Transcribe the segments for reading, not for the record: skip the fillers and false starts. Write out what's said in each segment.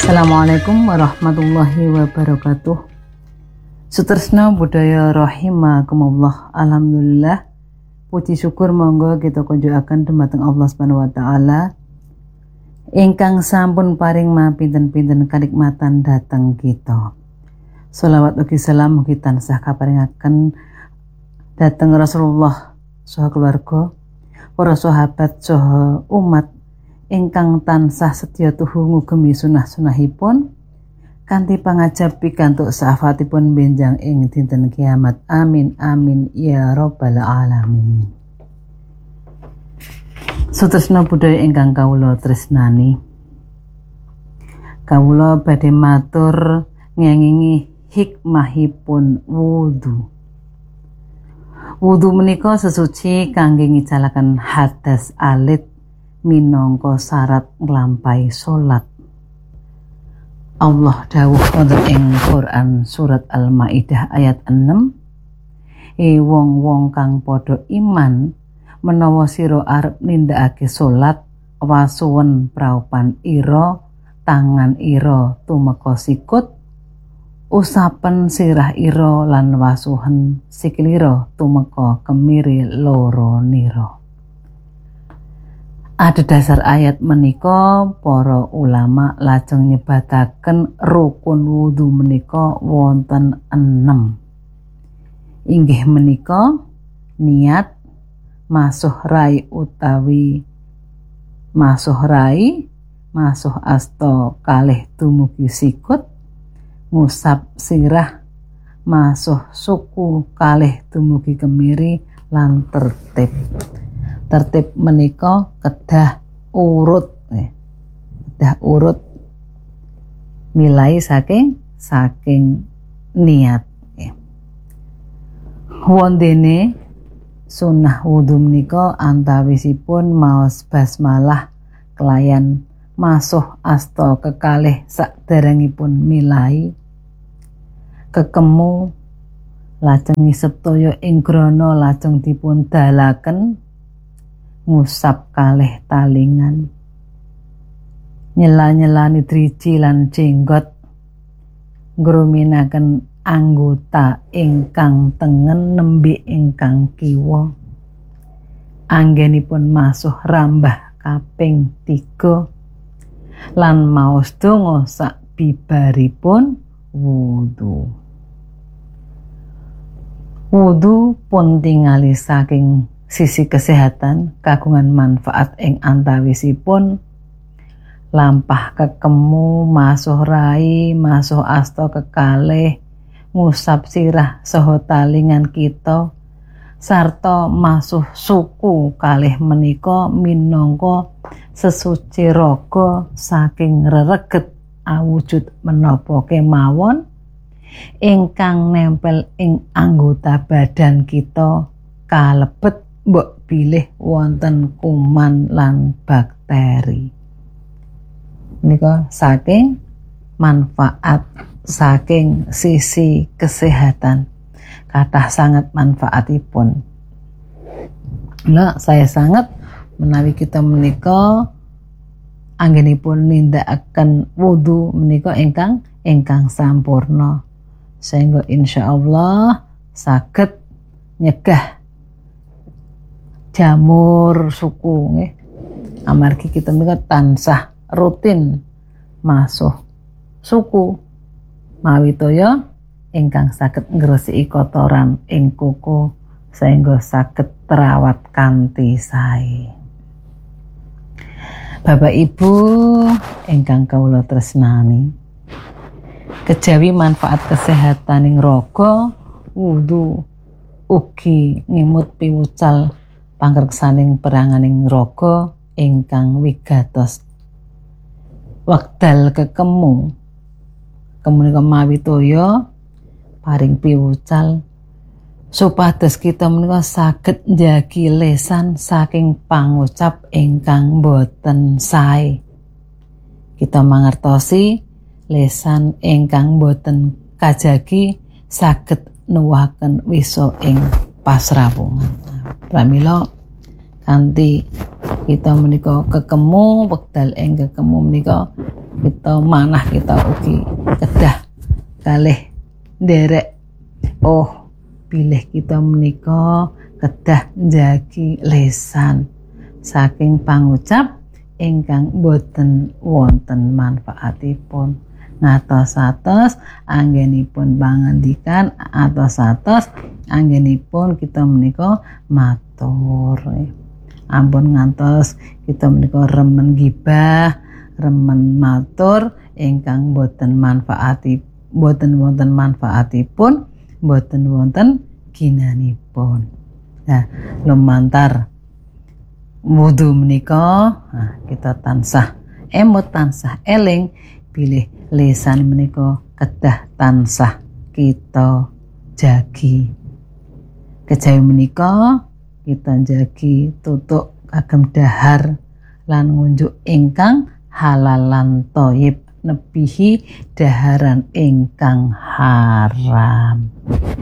Assalamualaikum warahmatullahi wabarakatuh. Sutresna budaya rahimakumullah. Alhamdulillah, puji syukur monggo kita kunjukaken dumateng Allah Subhanahu wa taala ingkang sampun paring mapinten-pinten kanikmatan dhateng kita. Shalawat ugi salam ugi tansah kaparingaken dhateng Rasulullah saha keluarga, para sahabat saha umat ingkang tansah setya tuhu ngugemi sunah-sunahipun kanthi pangajab pikantuk syafaatipun benjang ing dinten kiamat. Amin amin ya rabbal alamin. Sutresna budaya ingkang kawula tresnani, kawula badhe matur ngengingi hikmahipun wudu. Wudu menika sesuci kangge ngicalaken hadas alit minangka syarat nglampahi salat. Allah dawuh wonten ing Quran surat Al-Maidah ayat 6, wong-wong kang padha iman menawa sira arep nindakake salat, wasuwen praupan ira, tangan ira tumeka sikut, usapen sirah ira lan wasuhen sikilira tumeka kemiri loro nira. Ada dasar ayat menika para ulama lajeng nyebataken rukun wudu menika wonten 6. Inggih menika niat, masuh rai utawi masuh rai, masuh asta kalih dumugi sikut, ngusap sirah, masuh suku kalih dumugi kemiri lan tertib. Tertib menika kedah urut, kedah urut milai saking niat. Wondene sunah wudu menika antawisipun maos basmalah kelayan masuh asta kekalih saderengipun milai, kekemu lajeng ngisep toya ing grana lajeng dipun dalaken, ngusap kalih talingan, nyela-nyelani driji lan jenggot, ngruminaken anggota ingkang tengen nembe ingkang kiwa, anggenipun masuh rambah kaping 3 lan maos donga sakbibaripun wudu. Wudu pun tingali saking sisi kesehatan kagungan manfaat ing antawisipun lampah kekemu, masuh rai, masuh asta kekalih, ngusap sirah saha talingan kita, sarta masuh suku kalih menika minangka sesuci raga saking rereget awujud menapa kemawon ingkang nempel ing anggota badan kita kalebet mbok bilih wonten kuman lan bakteri. Nika saking manfaat saking sisi kesehatan kathah sangat manfaatipun. Lah saya sangat menawi kita menika anggenipun nindakaken wudu menika ingkang sampurna sehingga insyaallah saged nyegah jamur suku nggih. Amargi kita menika tansah rutin masuh suku mawi toya ingkang saged ngresiki kotoran ing kuku sehingga saged terawat kanthi sae. Bapak Ibu ingkang kawula tresnani, kejawi manfaat kesehatan ing raga, wudu ugi ngimut piwucal pangreksaning peranganing raga ingkang wigatos wekdal kekemu kemunika mawi toya paring piwucal supados kita menika saged njagi lesan saking pangucap ingkang boten sae. Kita mangertosi lesan ingkang boten kajagi saged nuwuhaken wisa ing pasrawungan. Pramila kanthi kita menika kekemu wekdal ing kekemu menika kita manah kita ugi kedah kalih nderek bilih kita menika kedah njagi lisan saking pangucap ingkang boten wonten manfaatipun ngatos-atos anggenipun pangandikan atos-atos anggenipun kita menika matur ampun ngantos kita menika remen gibah remen matur ingkang boten boten wonten manfaatipun boten wonten ginanipun. Nah, lumantar wudu menika kita tansah emut tansah eling bilih lisan menika kedah tansah kita jagi. Kejawi menika kita jagi tutuk kagem dahar lan ngunjuk ingkang halal lan thayyib nebihi daharan ingkang haram.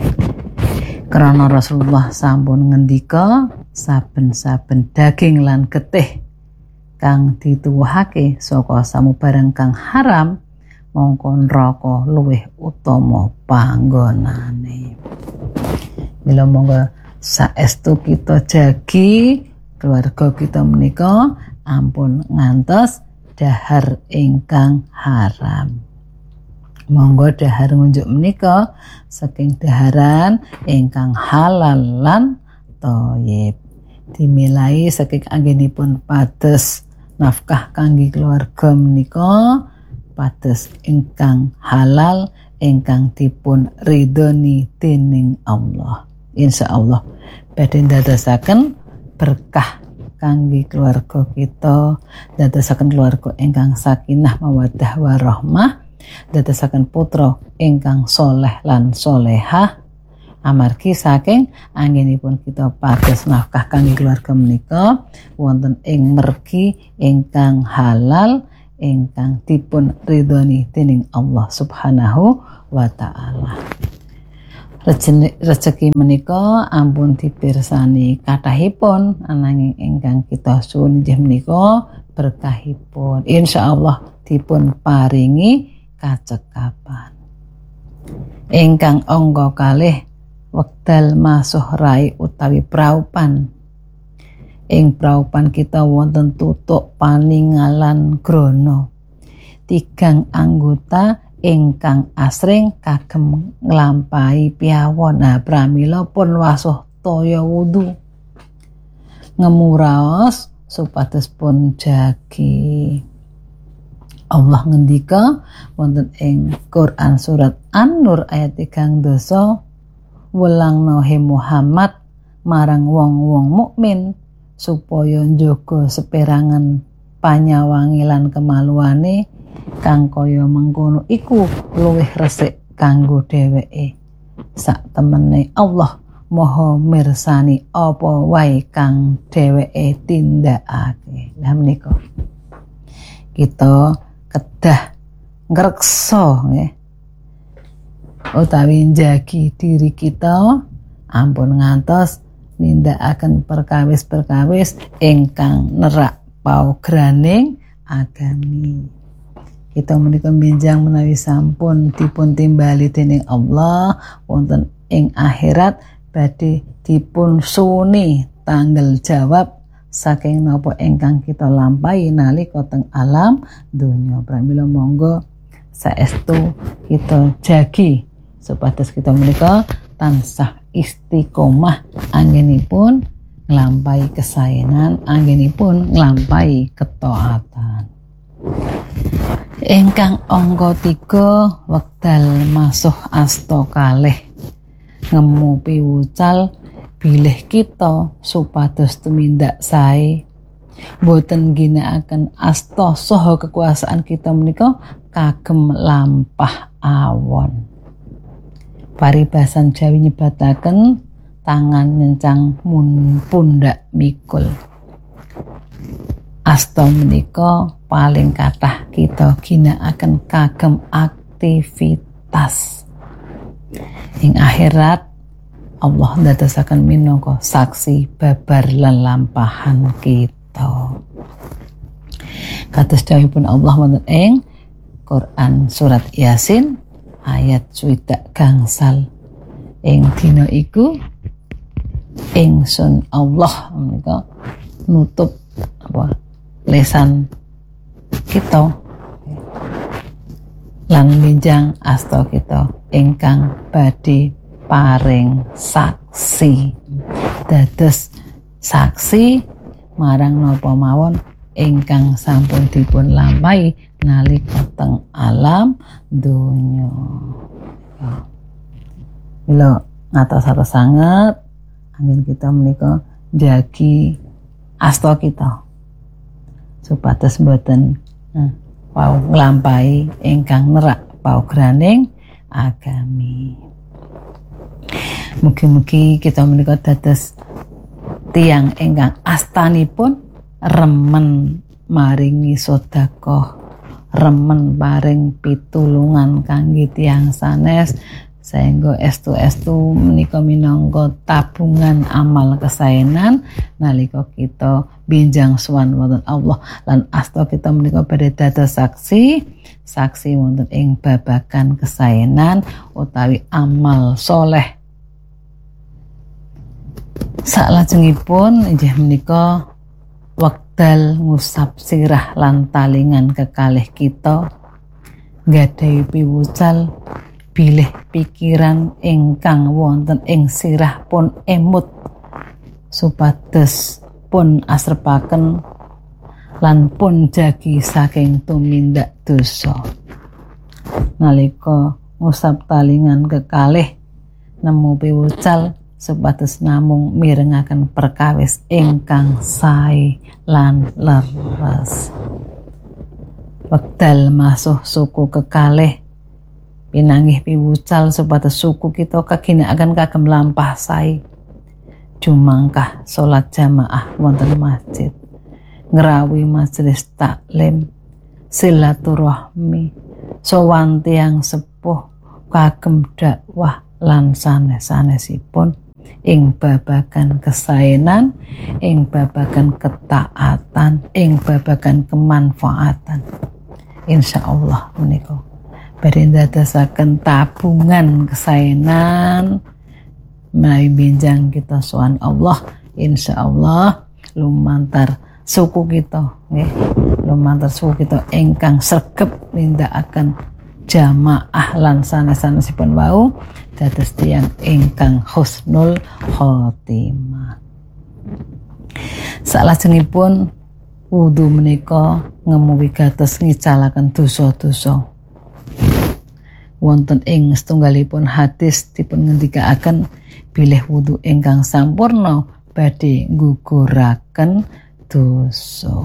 Karena Rasulullah sampun ngendika saben-saben daging lan getih kang dituwuhake saka samubarang kang haram mongko neraka luwih utama panggonane. Mila monggo saestu kita jagi keluarga kita menika ampun ngantos dahar ingkang haram. Monggo dahar ngunjuk menika saking daharan ingkang halal lan thayyib. Dimilai saking anggenipun pados nafkah kangge keluarga menika pados ingkang halal ingkang dipun ridhoni dening Allah. Insyaallah badhe ndadosaken berkah kangge keluarga kita, ndadosaken keluarga ingkang sakinah mawaddah warahmah, ndadosaken putra ingkang soleh lan solehah amargi saking anggenipun kita pados nafkah kangge keluarga menika wonten ing mergi ingkang halal ingkang dipun ridhoni dening Allah Subhanahu wa taala. Rezeki menika ampun dipirsani kathahipun ananging ingkang kita suwun inggih menika berkahipun insyaallah dipun paringi kacekapan. Ingkang angka kalih wekdal masuh rai utawi praupan. Ing praupan kita wonten tutuk paningalan grana. 3 anggota ingkang asring kagem nglampahi piyawon. Pramila pun wasuh toya wudu ngemuraos supados pun jagi. Allah ngendika wonten ing Quran surat An-Nur ayat 3 welangno he Muhammad marang wong-wong mukmin supaya njaga seperangan panyawangi lan kemaluane kang kaya mengkono iku luwih resik kanggo dheweke. Sak temene Allah Maha mirsani apa wae kang dheweke tindakake. Lah menika kita kedah ngreksa nggih utawi njagi diri kita ampun ngantos nindakaken perkawis-perkawis ingkang nerak paugraning agami. Kita menika benjang menawi sampun dipun timbali dening Allah wonten ing akhirat badhe dipun suni tanggal jawab saking napa ingkang kita lampahi nalika teng alam donya. Pramila monggo saestu kita jagi supados kita menika tansah istiqomah anggenipun nglampahi kesaenan, anggenipun nglampahi ketaatan. Ingkang angka 3 wekdal masuh asta kalih ngemu piwucal bilih kita supados tumindak sae boten ginakaken asta saha kekuasaan kita menika kagem lampah awon. Paribasan Jawi nyebataken tangan nyencang pundak mikul. Asta menika paling kathah kita ginakaken kagem aktivitas. Ing akhirat Allah ndadosaken minangka saksi babar lan lampahan kita. Kados dawuhipun Allah wonten ing Quran surat Yasin ayat 60 gangsal. Ing dina iku ingsun Allah menika nutup lesan kita lan minjang asta kita ingkang badhe paring saksi dados saksi marang napa mawon ingkang sampun dipun lampahi nalika teng alam donya. Mila ngatos-atos sanget angin kita menika jagi asta kita supados mboten wau nglampahi ingkang nerak paugraning agami. Mugi-mugi kita menika dados tiyang ingkang astanipun remen maringi sedekah, remen paring pitulungan kangge tiyang sanes, sehingga estu-estu menika minangka tabungan amal kesaenan nalika kita benjang sowan wonten Allah lan asta kita menika badhe dados saksi wonten ing babagan kesaenan utawi amal soleh. Salajengipun inggih menika wekdal ngusap sirah lan talingan kekalih kita nggadahi piwucal bilih pikiran ingkang wonten ing sirah pun emut supados pun asrepaken lan pun jagi saking tumindak dosa. Nalika ngusap talingan kekalih nemu piwucal supados namung mirengaken perkawis ingkang sae lan leres. Wekdal masuh suku kekalih pinanggih piwucal supados suku kita kaginakaken kagem lampah sae jumangkah salat jamaah wonten masjid, ngrawi majelis taklim, silaturahmi, sowan tiyang sepuh kagem dakwah lan sanes-sanesipun ing babagan kesaenan, ing babagan ketaatan, ing babagan kemanfaatan. Insyaallah menika badhe ndadosaken tabungan kesaenan menawi benjang kita sowan Allah, insyaallah lumantar suku kita nggih, lumantar suku kita ingkang sregep nindakaken jamaah lan sanes-sanesipun wau dados tiyang ingkang husnul khotimah. Salajengipun wudu menika ngemu wigatos ngicalaken dosa-dosa. Wonten ing setunggalipun hadis dipun ngendikaaken bilih wudu ingkang sampurna badhe ngguguraken dosa.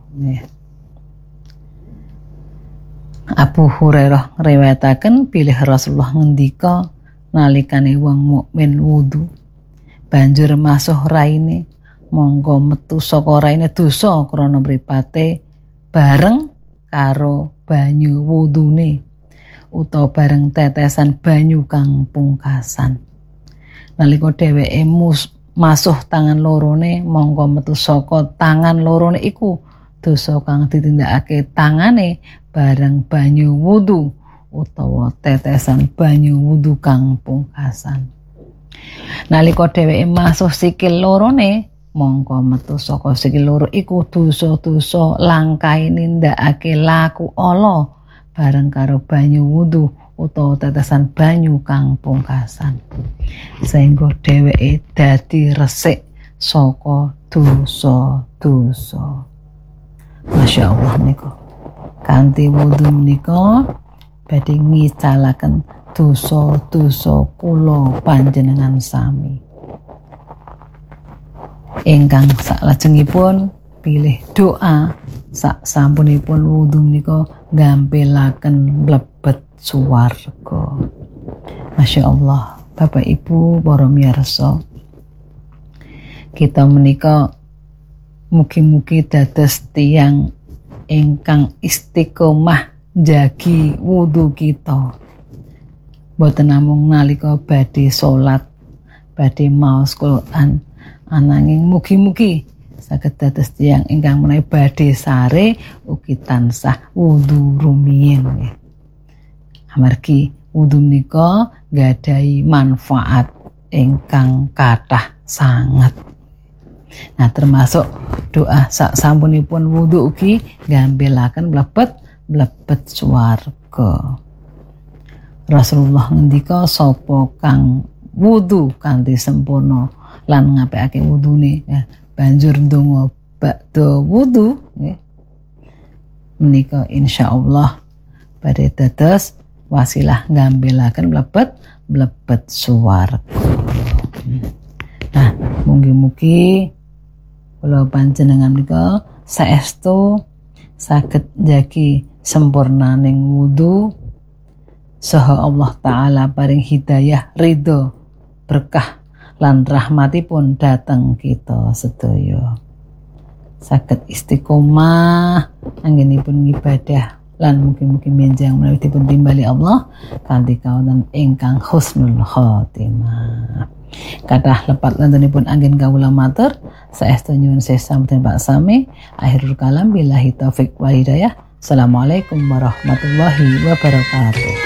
Abu Hurairah ngriwayataken bilih Rasulullah ngendika nalikane wong mukmin wudu banjur masuh raine monggo metu saka raine dosa krana mripate bareng karo banyu wudune utawa bareng tetesan banyu kang pungkasan. Nalika dheweke masuh tangan lorone monggo metu saka tangan lorone iku dosa kang ditindakake tangane bareng banyu wudu utawa tetesan banyu wudu kang pungkasan. Nalika dheweke masuh sikil lorone mongko metu saka sikil loro iku dosa-dosa langkai nindakake laku ala bareng karo banyu wudu utawa tetesan banyu kang pungkasan. Sehingga dheweke dadi resik saka dosa-dosa. Masya Allah niku. Kanthi wudu menika badhe ngicalaken dosa-dosa kula panjenengan sami. Ingkang salajengipun pilih doa sak sampunipun wudu menika ngampilaken mlebet swarga. Masya Allah, Bapak Ibu para miyarsa, kita menika mugi-mugi dados tiyang ingkang istiqomah jagi wudu kita. Boten namung nalika badhe salat, badhe maos Quran, ananging mugi-mugi saged dados tiyang ingkang menawi badhe sare ugi tansah wudu rumiyin nggih. Amargi wudu menika gadahi manfaat ingkang kathah sanget. Nah, termasuk doa sak sampunipun wudu ugi nggambelaken mlebet swarga. Rasulullah ngendika sapa kang wudu kanthi sempurna lan ngapikake wudune banjur ndonga ba'da wudu nggih menika insyaallah badhe dados wasilah nggambelaken mlebet swarga. Nah, mugi-mugi kula panjenengan menika saestu saged njagi sempurnaning wudu saha Allah taala paring hidayah ridho berkah lan rahmatipun dhateng kita sedaya saged istiqomah anggenipun ibadah lan mugi-mugi menjang menawi dipun timbali Allah kanthi kawonten ingkang husnul khotimah. Kathah lepat lantunipun anggen kawula matur saestu nyuwun sesampunipun Pak Sami. Akhirul kalam billahi taufik wal hidayah. Assalamualaikum warahmatullahi wabarakatuh.